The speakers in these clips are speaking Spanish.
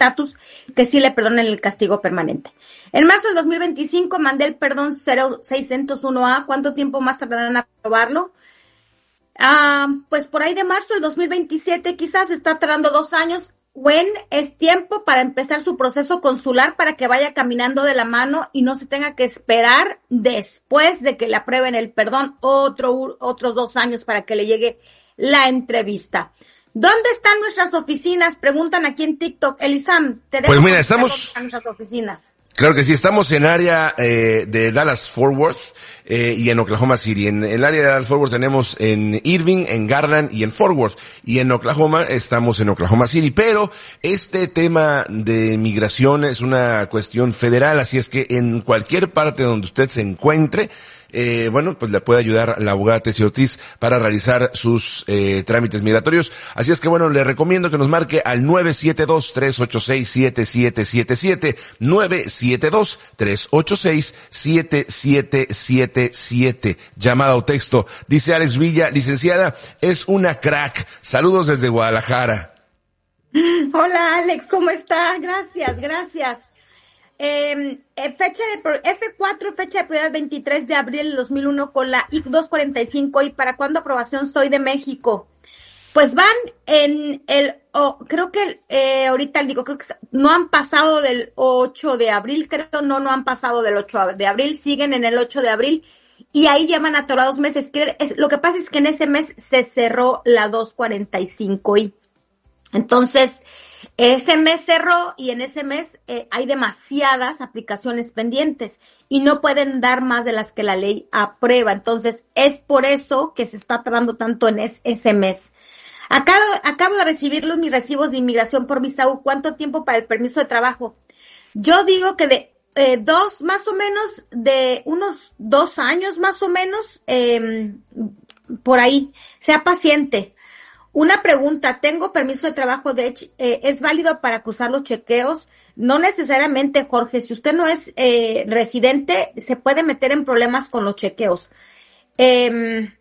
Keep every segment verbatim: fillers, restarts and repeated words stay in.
estatus, que sí le perdonen el castigo permanente. En marzo del dos mil veinticinco mandé el perdón cero seiscientos uno A. ¿Cuánto tiempo más tardarán en aprobarlo? Ah, pues por ahí de marzo del dos mil veintisiete, quizás está tardando dos años. When es tiempo para empezar su proceso consular para que vaya caminando de la mano y no se tenga que esperar después de que le aprueben el perdón otro, otros dos años para que le llegue la entrevista. ¿Dónde están nuestras oficinas? Preguntan aquí en TikTok. Elisam, te dejo. Pues mira, estamos... a nuestras oficinas. Claro que sí, estamos en área eh, de Dallas-Fort Worth eh, y en Oklahoma City. En, en el área de Dallas-Fort Worth tenemos en Irving, en Garland y en Fort Worth. Y en Oklahoma estamos en Oklahoma City. Pero este tema de migración es una cuestión federal, así es que en cualquier parte donde usted se encuentre, Eh, bueno, pues le puede ayudar la abogada Tessie Ortiz para realizar sus eh, trámites migratorios. Así es que bueno, le recomiendo que nos marque al nueve siete dos, tres ocho seis, siete siete siete siete, nueve siete dos, tres ocho seis, siete siete siete siete, llamada o texto. Dice Alex Villa, licenciada, es una crack. Saludos desde Guadalajara. Hola Alex, ¿cómo está? Gracias, gracias. Eh, fecha de F cuatro, fecha de prioridad veintitrés de abril del dos mil uno con la I C doscientos cuarenta y cinco. ¿Y para cuándo aprobación? Soy de México. Pues van en el, oh, creo que eh, ahorita digo, creo que no han pasado del ocho de abril, creo, no, no han pasado del ocho de abril, siguen en el ocho de abril y ahí llevan atorados meses. Lo que pasa es que en ese mes se cerró la doscientos cuarenta y cinco y entonces ese mes cerró y en ese mes eh, hay demasiadas aplicaciones pendientes y no pueden dar más de las que la ley aprueba. Entonces, es por eso que se está tardando tanto en es, ese mes. Acabo, acabo de recibir los, mis recibos de inmigración por visa U. ¿Cuánto tiempo para el permiso de trabajo? Yo digo que de eh, dos, más o menos, de unos dos años más o menos, eh, por ahí. Sea paciente. Una pregunta, tengo permiso de trabajo, de hecho, eh, ¿es válido para cruzar los chequeos? No necesariamente, Jorge, si usted no es eh, residente, se puede meter en problemas con los chequeos. Eh,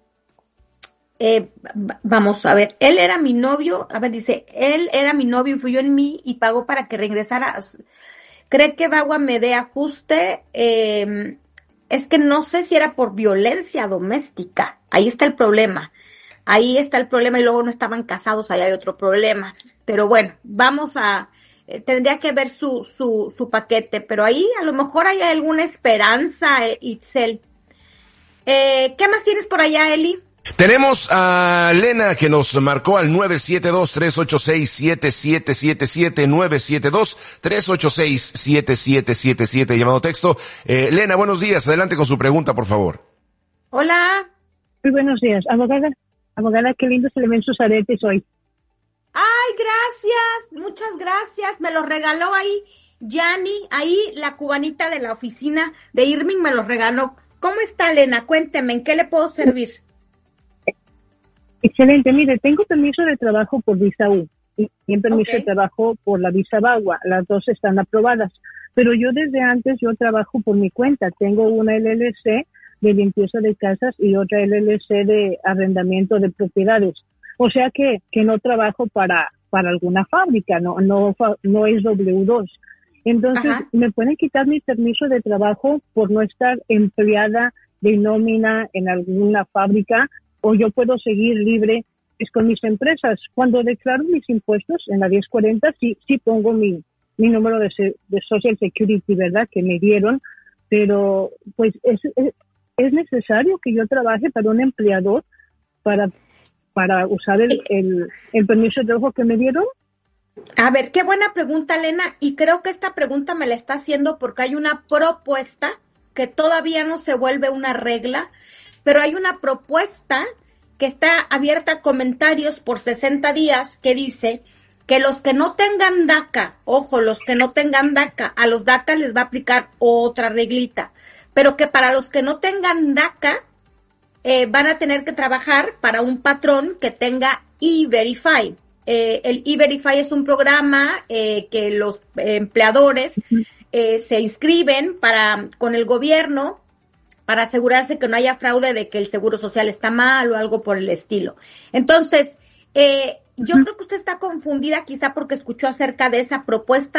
eh, vamos a ver, él era mi novio, a ver, dice, él era mi novio, influyó en mí y pagó para que regresara. ¿Cree que Bagua me dé ajuste? Eh, es que no sé si era por violencia doméstica, ahí está el problema. Ahí está el problema y luego no estaban casados, ahí hay otro problema. Pero bueno, vamos a, eh, tendría que ver su, su, su paquete, pero ahí a lo mejor hay alguna esperanza, eh, Itzel. Eh, ¿qué más tienes por allá, Eli? Tenemos a Lena que nos marcó al nueve siete dos, tres ocho seis, siete siete siete siete, nueve siete dos, tres ocho seis, siete siete siete siete, llamado texto. Eh, Lena, buenos días, adelante con su pregunta, por favor. Hola. Muy buenos días, abogada. Abogada, qué lindo se le ven sus aretes hoy. Ay, gracias, muchas gracias. Me los regaló ahí Yani, ahí la cubanita de la oficina de Irving me los regaló. ¿Cómo está, Elena? Cuénteme, ¿en qué le puedo servir? Excelente, mire, tengo permiso de trabajo por visa U y también permiso okay. de trabajo por la visa Bagua. Las dos están aprobadas, pero yo desde antes yo trabajo por mi cuenta. Tengo una L L C de limpieza de casas y otra L L C de arrendamiento de propiedades. O sea que, que no trabajo para, para alguna fábrica, no, no, no es W dos. Entonces, Ajá. ¿me pueden quitar mi permiso de trabajo por no estar empleada de nómina en alguna fábrica o yo puedo seguir libre pues, con mis empresas? Cuando declaro mis impuestos en la diez cuarenta, sí, sí pongo mi, mi número de, de Social Security, ¿verdad? Que me dieron, pero pues es, es ¿es necesario que yo trabaje para un empleador para para usar el, el, el permiso de trabajo que me dieron? A ver, qué buena pregunta, Elena, y creo que esta pregunta me la está haciendo porque hay una propuesta que todavía no se vuelve una regla, pero hay una propuesta que está abierta a comentarios por sesenta días que dice que los que no tengan DACA, ojo, los que no tengan DACA, a los DACA les va a aplicar otra reglita, pero que para los que no tengan DACA eh, van a tener que trabajar para un patrón que tenga E-Verify. Eh, el E-Verify es un programa eh, que los empleadores eh, se inscriben para con el gobierno para asegurarse que no haya fraude de que el seguro social está mal o algo por el estilo. Entonces, eh, yo creo que usted está confundida quizá porque escuchó acerca de esa propuesta.